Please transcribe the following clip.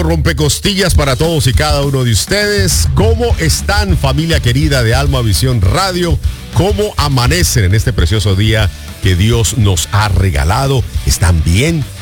Rompecostillas para todos y cada uno de ustedes. ¿Cómo están, familia querida de Alma Visión Radio? ¿Cómo amanecen en este precioso día que Dios nos ha regalado? ¿Están bien?